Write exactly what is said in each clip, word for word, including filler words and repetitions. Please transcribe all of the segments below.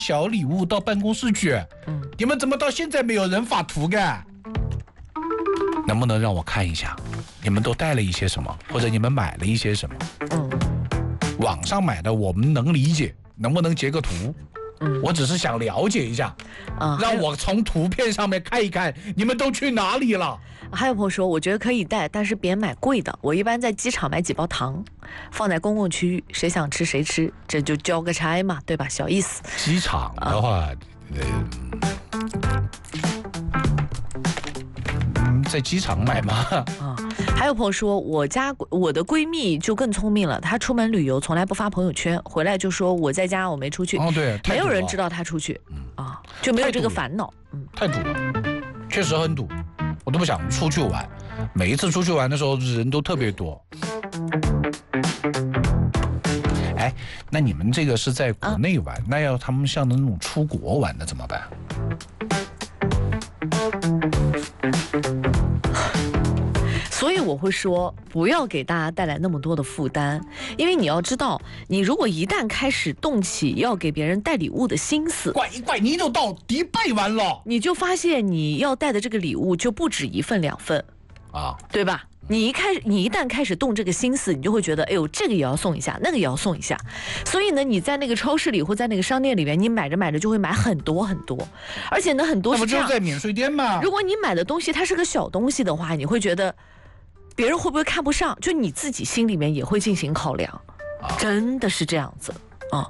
小礼物到办公室去。嗯，你们怎么到现在没有人发图的？能不能让我看一下，你们都带了一些什么，或者你们买了一些什么？嗯，网上买的我们能理解，能不能截个图？嗯，我只是想了解一下，啊，让我从图片上面看一看你们都去哪里了。 还有朋友说，我觉得可以带，但是别买贵的。我一般在机场买几包糖，放在公共区域，谁想吃谁吃，这就交个差嘛，对吧？小意思。 机场的话，啊、呃，在机场买吗？ 啊，还有朋友说，我家我的闺蜜就更聪明了，她出门旅游从来不发朋友圈，回来就说我在家我没出去。 哦，对， 没有人知道她出去，嗯啊，就没有这个烦恼。 嗯，太堵了，确实很堵。我都不想出去玩，每一次出去玩的时候人都特别多。哎，那你们这个是在国内玩，啊、那要他们像那种出国玩的怎么办？ 所以我会说，不要给大家带来那么多的负担，因为你要知道，你如果一旦开始动起要给别人带礼物的心思， 拐一拐你就到迪拜玩了， 你就发现你要带的这个礼物就不止一份两份，啊，对吧？你一开，你一旦开始动这个心思，你就会觉得，哎呦，这个也要送一下，那个也要送一下。所以呢，你在那个超市里或在那个商店里面，你买着买着就会买很多很多，而且呢，很多是这样。 那不就是在免税店吗？ 如果你买的东西它是个小东西的话，你会觉得别人会不会看不上？就你自己心里面也会进行考量，啊、真的是这样子啊。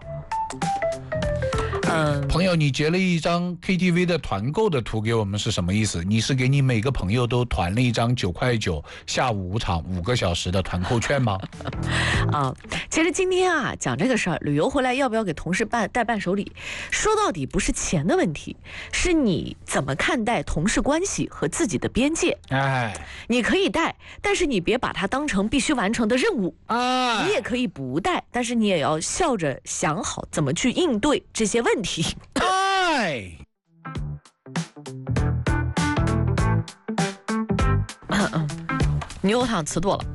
嗯，朋友，你截了一张 K T V 的团购的图给我们是什么意思？你是给你每个朋友都团了一张九块九下午五场五个小时的团购券吗？ 啊，其实今天啊讲这个事儿，旅游回来要不要给同事办带伴手礼？说到底不是钱的问题，是你怎么看待同事关系和自己的边界。哎，你可以带，但是你别把它当成必须完成的任务啊。你也可以不带，但是你也要笑着想好怎么去应对这些问题。 哎， 牛油糖吃多了。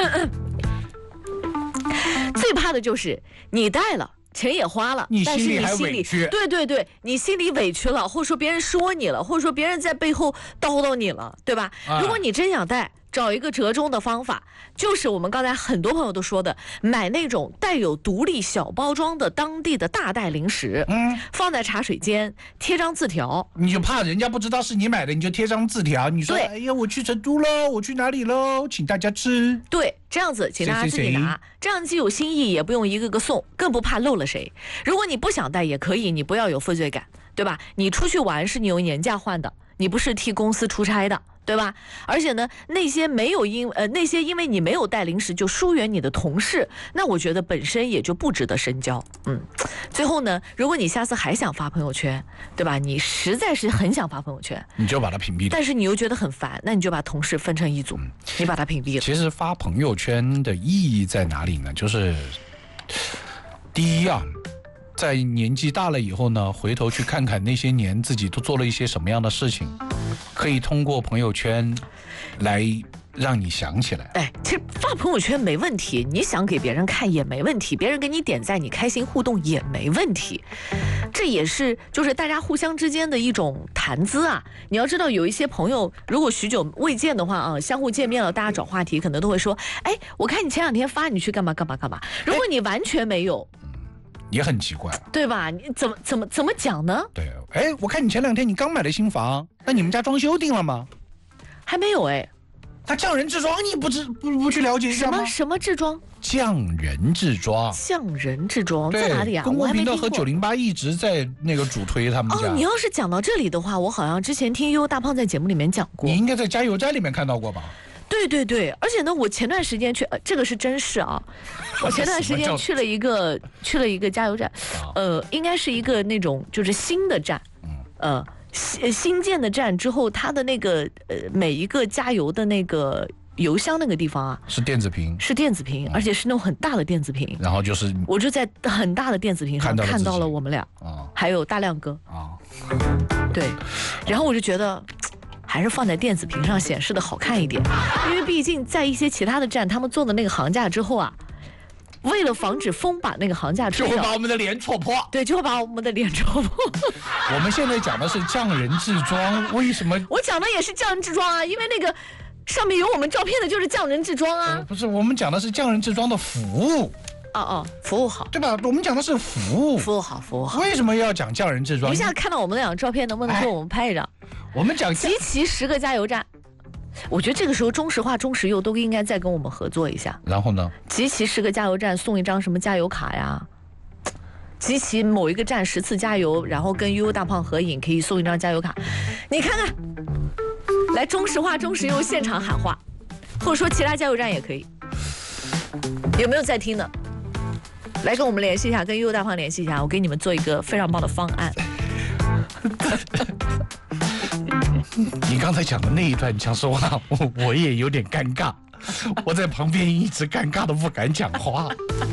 最怕的就是你带了，钱也花了， 你心里还委屈。 对对对，你心里委屈了，或者说别人说你了，或者说别人在背后叨叨你了，对吧？哎、如果你真想带，找一个折中的方法，就是我们刚才很多朋友都说的，买那种带有独立小包装的当地的大袋零食，嗯，放在茶水间，贴张字条。 你就怕人家不知道是你买的，你就贴张字条，你说，哎呀，我去成都了，我去哪里喽，请大家吃。 对，这样子，请大家自己拿，谁谁谁这样既有心意，也不用一个个送，更不怕漏了谁。如果你不想带也可以，你不要有负罪感，对吧？你出去玩是你有年假换的，你不是替公司出差的。对吧？而且呢，那些没有因呃那些因为你没有带零食就疏远你的同事，那我觉得本身也就不值得深交。嗯，最后呢，如果你下次还想发朋友圈，对吧？你实在是很想发朋友圈， 你就把它屏蔽了。 但是你又觉得很烦，那你就把同事分成一组，嗯、你把它屏蔽了。 其实发朋友圈的意义在哪里呢？就是第一啊。在年纪大了以后呢，回头去看看那些年自己都做了一些什么样的事情，可以通过朋友圈来让你想起来。 哎，其实发朋友圈没问题，你想给别人看也没问题，别人给你点赞，你开心互动也没问题。这也是就是大家互相之间的一种谈资啊。你要知道，有一些朋友如果许久未见的话啊，相互见面了，大家找话题可能都会说，哎，我看你前两天发你去干嘛干嘛干嘛。如果你完全没有。 也很奇怪， 对吧？你怎么怎么怎么讲呢？ 对，哎，我看你前两天你刚买了新房，那你们家装修定了吗？ 还没有哎。 他匠人制装，你不知不不去了解一下吗？ 什么什么制装？ 匠人制装。 匠人制装在哪里啊？ 公共频道和九零八一直在那个主推他们家。 哦，你要是讲到这里的话，我好像之前听悠悠大胖在节目里面讲过。 你应该在加油站里面看到过吧？ 对对对，而且呢，我前段时间去，呃、这个是真事啊。我前段时间去了一个去了一个加油站，呃，应该是一个那种就是新的站，呃，新新建的站之后，它的那个呃每一个加油的那个油箱那个地方啊， 是电子屏， 是电子屏，而且是那种很大的电子屏。 然后就是， 我就在很大的电子屏上看到了我们俩，还有大亮哥啊，对，然后我就觉得。还是放在电子屏上显示的好看一点，因为毕竟在一些其他的站，他们做的那个行价之后啊， 为了防止风把那个行架吹倒， 就会把我们的脸戳破。 对，就会把我们的脸戳破。 我们现在讲的是匠人制装，为什么？ 我讲的也是匠人制装啊，因为那个上面有我们照片的就是匠人制装啊。 呃、不是，我们讲的是匠人制装的服务。 哦哦，服务好， 对吧？我们讲的是服务， 服务好，服务好。 为什么要讲匠人制装？ 你现在看到我们两张照片，能不能给我们拍一张？ 我们讲集齐十个加油站。我觉得这个时候中石化、中石油都应该再跟我们合作一下。 然后呢？ 集齐十个加油站送一张什么加油卡呀？集齐某一个站十次加油，然后跟悠悠大胖合影，可以送一张加油卡。你看看，来中石化、中石油现场喊话，或者说其他加油站也可以。有没有在听的？来跟我们联系一下，跟悠悠大胖联系一下，我给你们做一个非常棒的方案。 你刚才讲的那一段，讲实话，我我也有点尴尬，我在旁边一直尴尬的不敢讲话。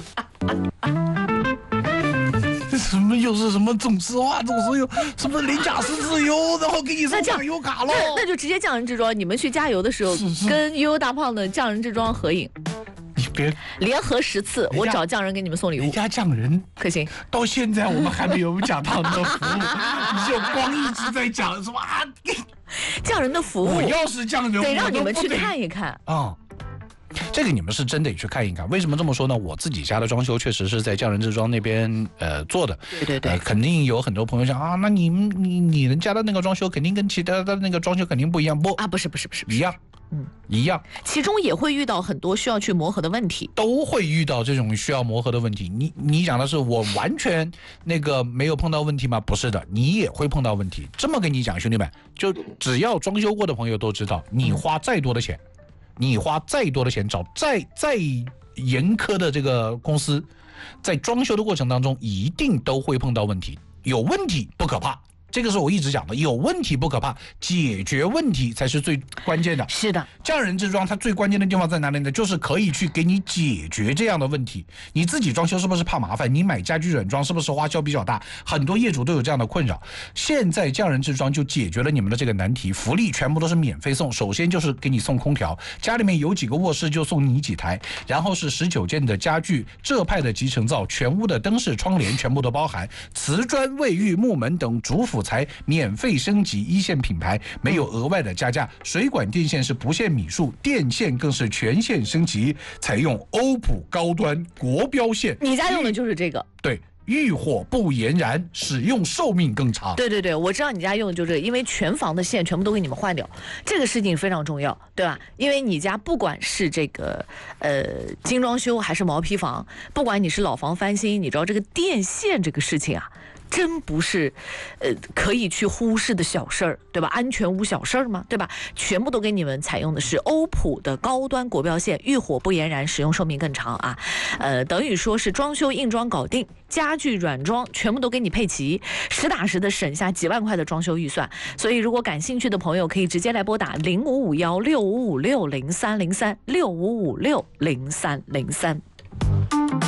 什么又是什么中石化、中石油，什么零甲十自由，然后给你送加油卡喽？ 那就直接匠人制装，你们去加油的时候，是是跟悠悠大胖的匠人制装合影。 你别联合十次，我找匠人给你们送礼物。 人家匠人可行？ 到现在我们还没有讲他们的服务，你就光一直在讲什么啊？ 匠人的服务， 我要是匠人， 得让你们去看一看啊。这个你们是真得去看一看。为什么这么说呢？我自己家的装修确实是在匠人制装那边呃做的。 对对对、 呃，肯定有很多朋友讲啊，那你们你你们家的那个装修肯定跟其他的那个装修肯定不一样，不啊，不是不是不是一样。嗯，一样， 其中也会遇到很多需要去磨合的问题， 都会遇到这种需要磨合的问题。你你讲的是我完全那个没有碰到问题吗？不是的，你也会碰到问题。这么跟你讲，兄弟们，就只要装修过的朋友都知道，你花再多的钱，你花再多的钱，找再再严苛的这个公司，在装修的过程当中，一定都会碰到问题。有问题不可怕。这个是我一直讲的，有问题不可怕，解决问题才是最关键的。 是的， 匠人制装它最关键的地方在哪里呢？就是可以去给你解决这样的问题。你自己装修是不是怕麻烦？你买家居软装是不是花销比较大？很多业主都有这样的困扰。现在匠人制装就解决了你们的这个难题，福利全部都是免费送。首先就是给你送空调，家里面有几个卧室就送你几台，然后是十九件的家具，浙派的集成灶，全屋的灯饰窗帘全部都包含，瓷砖、卫浴、木门等主辅材免费升级，一线品牌没有额外的加价，水管电线是不限米数，电线更是全线升级，采用欧普高端国标线。 你家用的就是这个？ 对。遇火不延燃，使用寿命更长。 对对对，我知道你家用的就是这个，因为全房的线全部都给你们换掉，这个事情非常重要，对吧？因为你家不管是这个呃精装修还是毛坯房，不管你是老房翻新，你知道这个电线这个事情啊，真不是呃可以去忽视的小事儿，对吧？安全无小事儿嘛，对吧？全部都给你们采用的是欧普的高端国标线，遇火不延燃，使用寿命更长啊。呃，等于说是装修硬装搞定，家具软装全部都给你配齐，实打实的省下几万块的装修预算。所以如果感兴趣的朋友可以直接来拨打零五五幺六五五六零三零三六五五六零三零三。